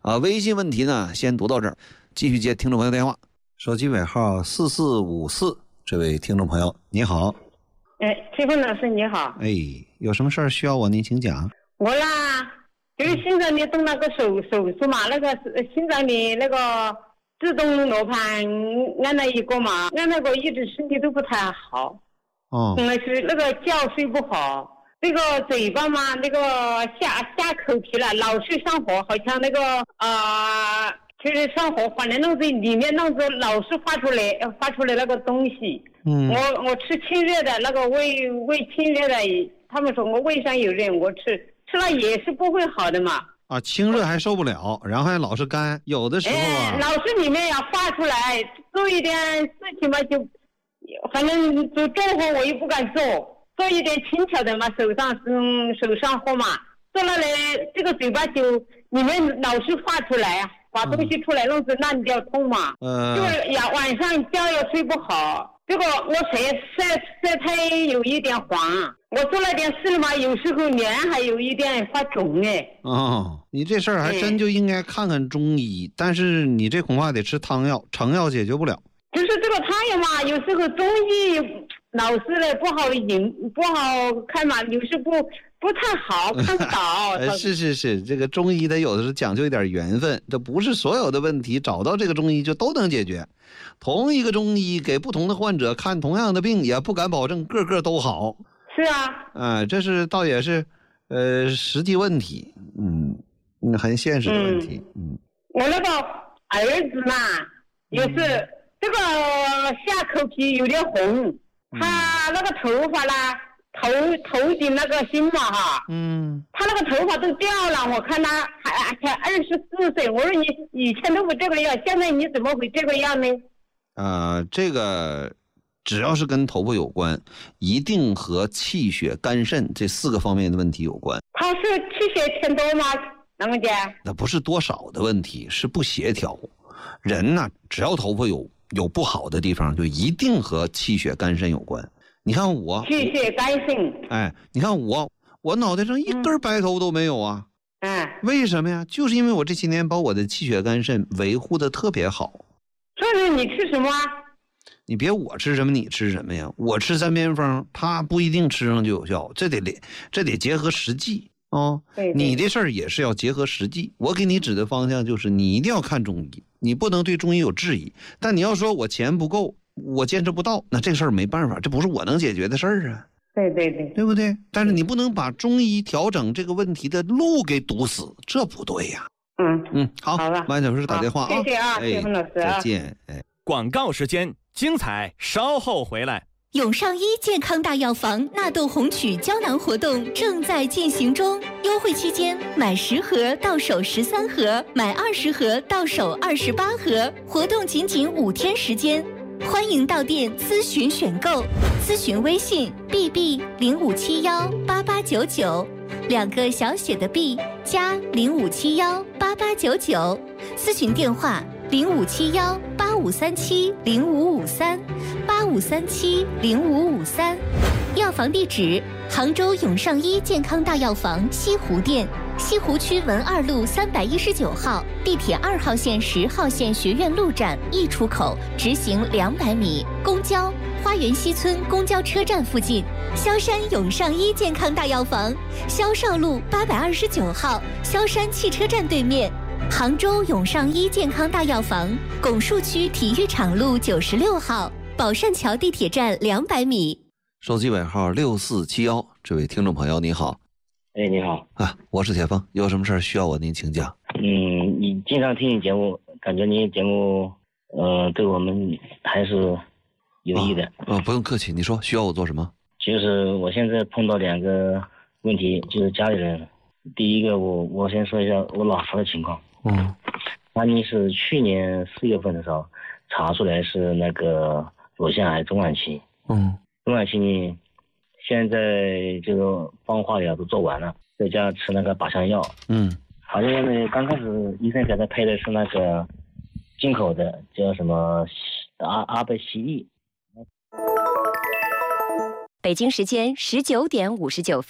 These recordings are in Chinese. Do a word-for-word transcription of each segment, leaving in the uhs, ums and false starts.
啊，微信问题呢先读到这儿，继续接听众朋友电话。手机尾号四四五四，这位听众朋友你好。 哎，崔峰老师你好。 哎，有什么事儿需要我您请讲。 我啦，就是心脏里动那个手手术嘛，那个心脏里那个自动罗盘按了一个嘛，按那个一直身体都不太好。 哦。 嗯，是那个觉睡不好，那个嘴巴嘛，那个下下口皮了，老是上火，好像那个啊。呃就是上火，反正弄子里面弄子老是发出来，发出来那个东西。嗯，我我吃清热的那个胃胃清热的，他们说我胃上有热，我吃吃了也是不会好的嘛。 啊，清热还受不了，然后还老是干，有的时候啊， 哎、老是里面要发出来，做一点事情嘛，就反正做重活我又不敢做，做一点轻巧的嘛，手上嗯手上活嘛，做了嘞，这个嘴巴就里面老是发出来啊。把东西出来弄是烂掉痛嘛，嗯，就是呀晚上觉也睡不好，这个我晒晒晒太有一点黄，我做了点事了嘛，有时候脸还有一点发肿哎。 哦，你这事儿还真就应该看看中医，嗯、但是你这恐怕得吃汤药，成药解决不了。 就是这个汤药嘛，有时候中医老是的不好饮不好看嘛，有时不。不太好，看不到。 是是是，这个中医它有的是讲究一点缘分，这不是所有的问题找到这个中医就都能解决。同一个中医给不同的患者看同样的病，也不敢保证个个都好。 是啊， 啊、呃，这是倒也是，呃，实际问题，嗯，嗯，很现实的问题，嗯。嗯我那个儿子嘛，也是、嗯、这个下口皮有点红，他那个头发啦。头头顶那个心嘛哈，嗯，他那个头发都掉了，我看他还才二十四岁，我说你以前都不这个样，现在你怎么会这个样呢？ 呃，这个只要是跟头发有关，一定和气血、肝肾这四个方面的问题有关。 他是气血偏多吗？能不姐？ 那不是多少的问题，是不协调。人呢，只要头发有有不好的地方，就一定和气血、肝肾有关。你看我气血肝肾， 哎，你看我，我脑袋上一根白头都没有啊。嗯，为什么呀？就是因为我这些年把我的气血肝肾维护的特别好。 这是你吃什么？ 你别我吃什么你吃什么呀？我吃三边风，他不一定吃上就有效，这得这得结合实际啊、哦。你这事儿也是要结合实际。我给你指的方向就是你一定要看中医，你不能对中医有质疑。但你要说我钱不够。我坚持不到，那这个事儿没办法，这不是我能解决的事儿啊。 对对对， 对不对？但是你不能把中医调整这个问题的路给堵死，这不对呀。 嗯嗯，好， 好了， 万小时打电话啊， 谢谢啊，谢谢老师啊， 再见。哎， 广告时间，精彩稍后回来。 永上医健康大药房纳豆红曲胶囊活动正在进行中，优惠期间买十盒到手十三盒，买二十盒到手二十八盒，活动仅仅五天时间。欢迎到店咨询选购，咨询微信 B B 零五七幺八八九九，两个小写的 B 加零五七幺八八九九，咨询电话零五七幺八五三七零五五三八五三七零五五三，药房地址杭州永上医健康大药房西湖店。西湖区文二路三百一十九号，地铁二号线、十号线学院路站 E 出口，直行两百米。公交花园西村公交车站附近。萧山永上医健康大药房，萧少路八百二十九号，萧山汽车站对面。杭州永上医健康大药房，拱墅区体育场路九十六号，宝善桥地铁站两百米。 手机尾号六四七幺，这位听众朋友你好。 哎，你好啊，我是铁峰，有什么事需要我您请讲？ 嗯，你经常听你节目，感觉你节目，呃，对我们还是有益的。 啊、哦，不用客气，你说需要我做什么？ 就是我现在碰到两个问题，就是家里人。第一个我，我我先说一下我老婆的情况。嗯，她呢是去年四月份的时候查出来是那个乳腺癌中晚期。嗯，中晚期呢。现在这个放化疗都做完了，在家吃那个靶向药。嗯，靶向药呢，刚开始医生给他配的是那个进口的，叫什么阿阿贝西利。 北京时间十九点五十九分。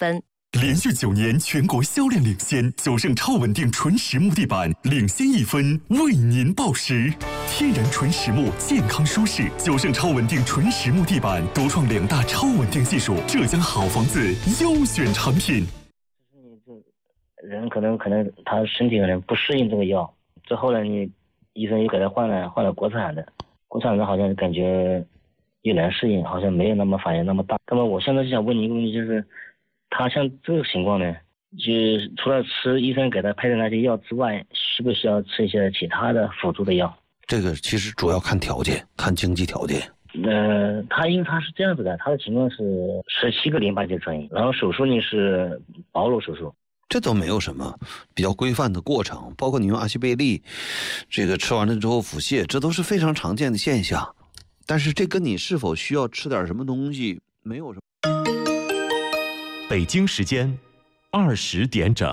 连续九年全国销量领先，九盛超稳定纯实木地板领先一分，为您报时。天然纯实木，健康舒适。九盛超稳定纯实木地板独创两大超稳定技术，浙江好房子优选产品。 人可能可能他身体可能不适应这个药，之后呢，你医生又给他换了换了国产的，国产的好像感觉也能适应，好像没有那么反应那么大。那么我现在就想问你一个问题，就是他像这个情况呢，就除了吃医生给他配的那些药之外，需不需要吃一些其他的辅助的药？ 这个其实主要看条件，看经济条件。 呃，他因为他是这样子的，他的情况是十七个淋巴结转移，然后手术呢是保乳手术。 这都没有什么比较规范的过程，包括你用阿西贝利，这个吃完了之后腹泻，这都是非常常见的现象。但是这跟你是否需要吃点什么东西没有什么。 北京时间二十点整。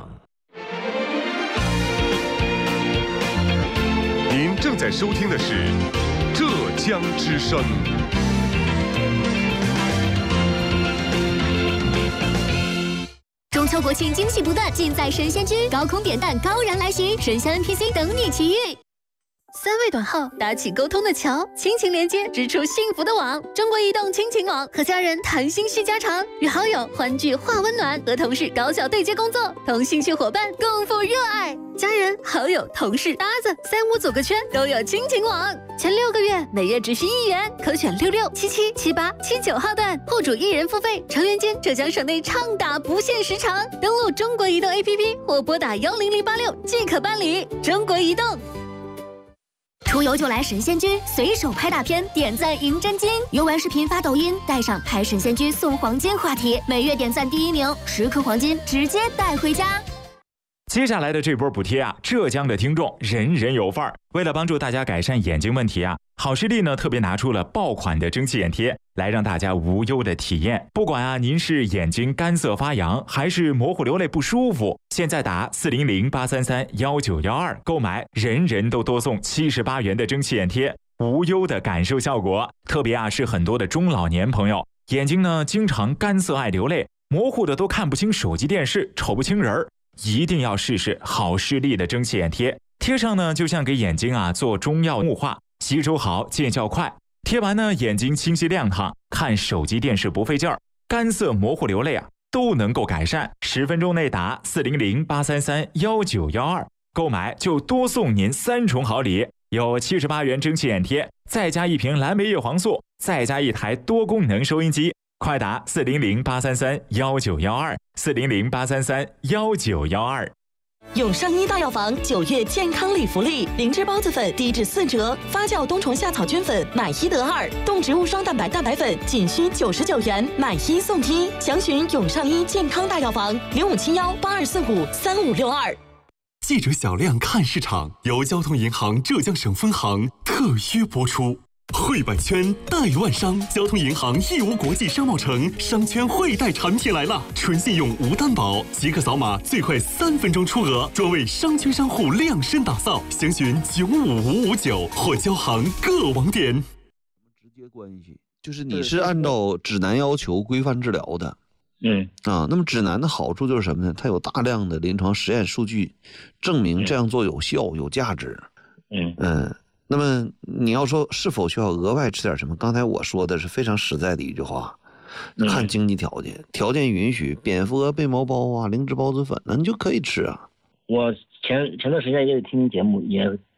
您正在收听的是浙江之声。 中秋国庆惊喜不断，尽在神仙居，高空扁担高燃来袭，神仙 N P C 等你奇遇。三位短号搭起沟通的桥，亲情连接织出幸福的网。中国移动亲情网，和家人谈心叙家常，与好友欢聚话温暖，和同事高效对接工作，同兴趣伙伴共赴热爱。家人、好友、同事、搭子，三五组个圈都有亲情网。前六个月每月只需一元，可选六六、七七、七八、七九号段，户主一人付费，成员间浙江省内畅打不限时长。登录中国移动 A P P 或拨打幺零零八六即可办理。中国移动。出游就来神仙居，随手拍大片，点赞赢真金。游玩视频发抖音，带上拍神仙居送黄金话题，每月点赞第一名，十颗黄金直接带回家。 接下来的这波补贴啊，浙江的听众人人有份儿。为了帮助大家改善眼睛问题啊，好视力呢特别拿出了爆款的蒸汽眼贴，来让大家无忧的体验。不管啊您是眼睛干涩发痒，还是模糊流泪不舒服，现在打四零零八三三幺九幺二购买，人人都多送七十八元的蒸汽眼贴，无忧的感受效果。特别啊是很多的中老年朋友，眼睛呢经常干涩爱流泪，模糊的都看不清手机电视，瞅不清人儿。一定要试试好视力的蒸汽眼贴，贴上呢就像给眼睛啊做中药雾化，吸收好，见效快。贴完呢眼睛清晰亮堂，看手机电视不费劲儿，干涩模糊流泪啊都能够改善。十分钟内打四零零八三三幺九幺二购买就多送您三重好礼，有七十八元蒸汽眼贴，再加一瓶蓝莓叶黄素，再加一台多功能收音机。快打四零零八三三幺九幺二四零零八三三幺九幺二。 永上医大药房九月健康礼福利，灵芝孢子粉低至四折，发酵冬虫夏草菌粉买一得二，动植物双蛋白蛋白粉仅需九十九元，买一送一。详询永上医健康大药房零五七幺八二四五三五六二。 记者小亮看市场由交通银行浙江省分行特约播出。汇百圈代万商，交通银行义乌国际商贸城商圈汇贷产品来了，纯信用无担保，即可扫码，最快三分钟出额，专为商圈商户量身打造。详询九五五五九或交行各网点。 直接关系就是你是按照指南要求规范治疗的， 嗯啊，那么指南的好处就是什么呢？它有大量的临床实验数据证明这样做有效、有价值。 嗯嗯。那么你要说是否需要额外吃点什么？刚才我说的是非常实在的一句话，看经济条件，条件允许，蝙蝠蛾、贝毛孢啊、灵芝孢子粉，那你就可以吃啊。 我前前段时间也有听节目，也